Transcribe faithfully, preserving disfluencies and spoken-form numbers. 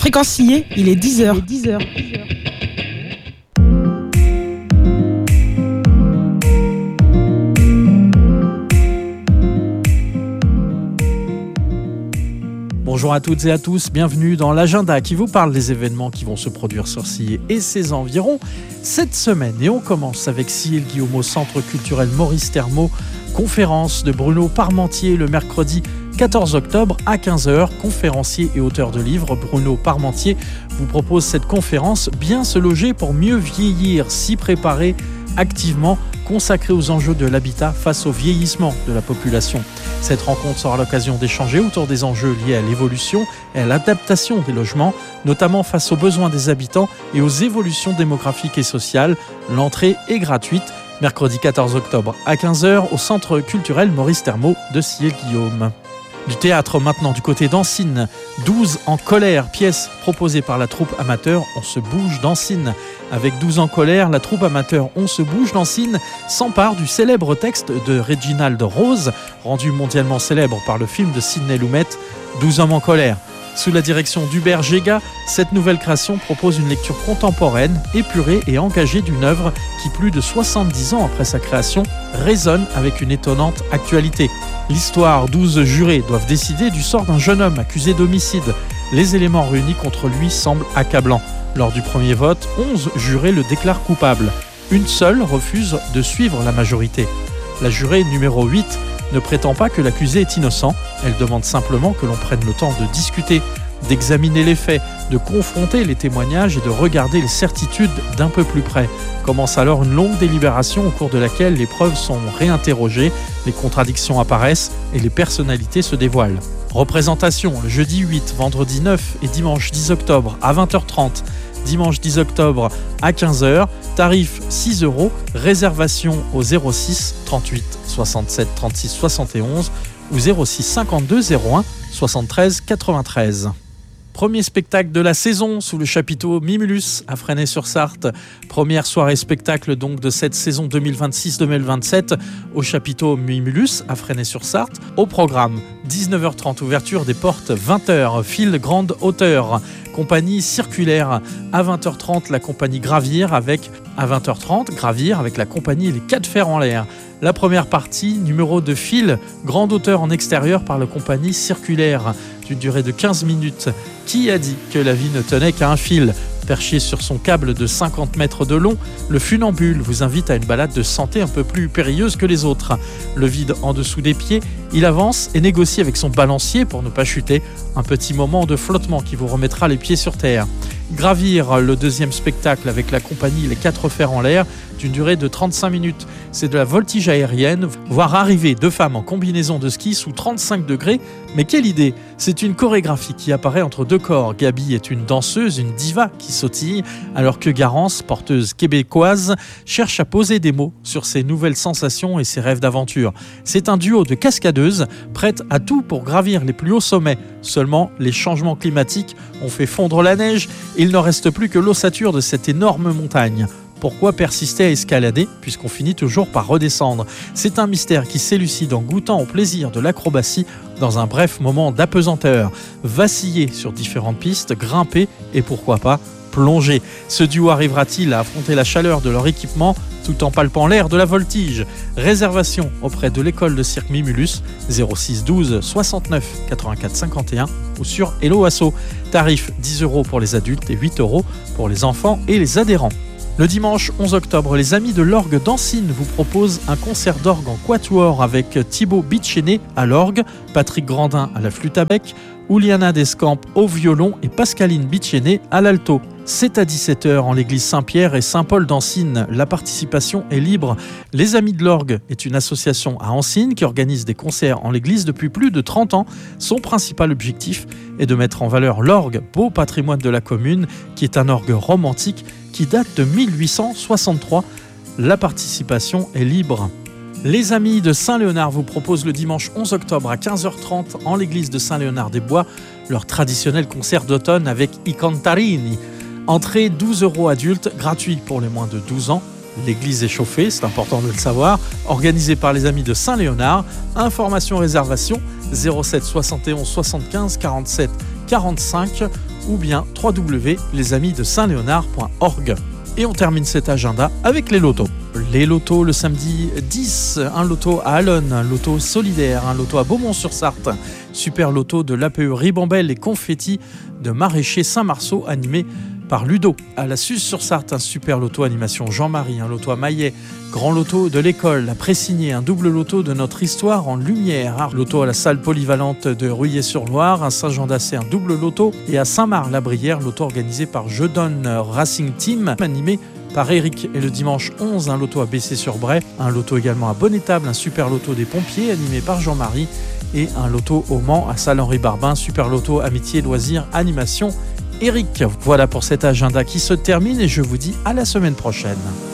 Fréquencier, il est dix heures. dix heures. Bonjour à toutes et à tous, bienvenue dans l'agenda qui vous parle des événements qui vont se produire sur Sillé et ses environs cette semaine. Et on commence avec Sillé Guillaume au Centre culturel Maurice Thermot, conférence de Bruno Parmentier le mercredi quatorze octobre à quinze heures. Conférencier et auteur de livres, Bruno Parmentier vous propose cette conférence « Bien se loger pour mieux vieillir, s'y préparer activement » consacrée aux enjeux de l'habitat face au vieillissement de la population. Cette rencontre sera l'occasion d'échanger autour des enjeux liés à l'évolution et à l'adaptation des logements, notamment face aux besoins des habitants et aux évolutions démographiques et sociales. L'entrée est gratuite, mercredi quatorze octobre à quinze heures au Centre culturel Maurice Thermot de Sillé-Guillaume. Du théâtre maintenant du côté d'Ancine, douze en colère, pièce proposée par la troupe amateur On se bouge d'Ancine. Avec douze en colère, la troupe amateur On se bouge d'Ancine s'empare du célèbre texte de Reginald Rose, rendu mondialement célèbre par le film de Sidney Lumet, douze hommes en colère. Sous la direction d'Hubert Géga, cette nouvelle création propose une lecture contemporaine, épurée et engagée d'une œuvre qui, plus de soixante-dix ans après sa création, résonne avec une étonnante actualité. L'histoire, douze jurés doivent décider du sort d'un jeune homme accusé d'homicide. Les éléments réunis contre lui semblent accablants. Lors du premier vote, onze jurés le déclarent coupable. Une seule refuse de suivre la majorité. La jurée numéro huit ne prétend pas que l'accusé est innocent. Elle demande simplement que l'on prenne le temps de discuter, d'examiner les faits, de confronter les témoignages et de regarder les certitudes d'un peu plus près. Commence alors une longue délibération au cours de laquelle les preuves sont réinterrogées, les contradictions apparaissent et les personnalités se dévoilent. Représentation le jeudi huit, vendredi neuf et dimanche dix octobre à vingt heures trente. Dimanche dix octobre à quinze heures, tarif six euros, réservation au zéro six trente-huit soixante-sept trente-six soixante et onze ou zéro six cinquante-deux zéro un soixante-treize quatre-vingt-treize. Premier spectacle de la saison sous le chapiteau Mimulus à Fresnay-sur-Sarthe. Première soirée spectacle donc de cette saison deux mille vingt-six deux mille vingt-sept au chapiteau Mimulus à Fresnay-sur-Sarthe. Au programme, dix-neuf heures trente, ouverture des portes, vingt heures, fil grande hauteur. Compagnie circulaire. À vingt heures trente, la compagnie Gravir avec, à vingt heures trente, Gravir avec la compagnie Les Quatre Fers en l'air. La première partie, numéro de fil, grande hauteur en extérieur par la compagnie circulaire, d'une durée de quinze minutes. Qui a dit que la vie ne tenait qu'à un fil ? Perché sur son câble de cinquante mètres de long, le funambule vous invite à une balade de santé un peu plus périlleuse que les autres. Le vide en dessous des pieds, il avance et négocie avec son balancier pour ne pas chuter. Un petit moment de flottement qui vous remettra les pieds sur terre. Gravir, le deuxième spectacle avec la compagnie Les Quatre Fers en l'air, d'une durée de trente-cinq minutes. C'est de la voltige aérienne, voir arriver deux femmes en combinaison de ski sous trente-cinq degrés. Mais quelle idée! C'est une chorégraphie qui apparaît entre deux corps. Gabi est une danseuse, une diva qui sautille, alors que Garance, porteuse québécoise, cherche à poser des mots sur ses nouvelles sensations et ses rêves d'aventure. C'est un duo de cascadeuses prêtes à tout pour gravir les plus hauts sommets. Seulement, les changements climatiques ont fait fondre la neige et il ne reste plus que l'ossature de cette énorme montagne. Pourquoi persister à escalader puisqu'on finit toujours par redescendre ? C'est un mystère qui s'élucide en goûtant au plaisir de l'acrobatie dans un bref moment d'apesanteur. Vaciller sur différentes pistes, grimper et pourquoi pas plonger. Ce duo arrivera-t-il à affronter la chaleur de leur équipement tout en palpant l'air de la voltige ? Réservation auprès de l'école de cirque Mimulus, zéro six douze soixante-neuf quatre-vingt-quatre cinquante et un ou sur Hello Asso. Tarif dix euros pour les adultes et huit euros pour les enfants et les adhérents. Le dimanche onze octobre, les amis de l'orgue d'Ancine vous proposent un concert d'orgue en quatuor avec Thibaut Bitchené à l'orgue, Patrick Grandin à la flûte à bec, Ouliana Descamps au violon et Pascaline Bitchené à l'alto. C'est à dix-sept heures en l'église Saint-Pierre et Saint-Paul d'Ancine. La participation est libre. Les Amis de l'Orgue est une association à Ancine qui organise des concerts en l'église depuis plus de trente ans. Son principal objectif est de mettre en valeur l'orgue, beau patrimoine de la commune, qui est un orgue romantique qui date de mille huit cent soixante-trois. La participation est libre. Les Amis de Saint-Léonard vous proposent le dimanche onze octobre à quinze heures trente en l'église de Saint-Léonard-des-Bois leur traditionnel concert d'automne avec I Cantarini. Entrée douze euros adultes, gratuit pour les moins de douze ans. L'église est chauffée, c'est important de le savoir. Organisé par les Amis de Saint-Léonard. Information réservation zéro sept soixante et onze soixante-quinze quarante-sept quarante-cinq ou bien w w w point les amis de saint léonard point org. Et on termine cet agenda avec les lotos. Les lotos le samedi dix, un loto à Allonne, un loto solidaire, un loto à Beaumont-sur-Sarthe, super loto de l'A P E Ribambelle et confetti de Maraîcher Saint-Marceau animé par Ludo. À la Suze-sur-Sarthe, un super loto animation Jean-Marie, un loto à Maillet, grand loto de l'école à Pressigné, un double loto de notre histoire en lumière, un loto à la salle polyvalente de Ruillé-sur-Loire, un Saint-Jean-d'Assé, un double loto, et à Saint-Marc-la-Brière, loto organisé par Je Donne Racing Team, animé par Eric. Et le dimanche onze, un loto à Bessé-sur-Bray, un loto également à Bonnétable, un super loto des pompiers animé par Jean-Marie, et un loto au Mans à Salle-Henri-Barbin, super loto amitié, loisirs, animation Eric. Voilà pour cet agenda qui se termine et je vous dis à la semaine prochaine.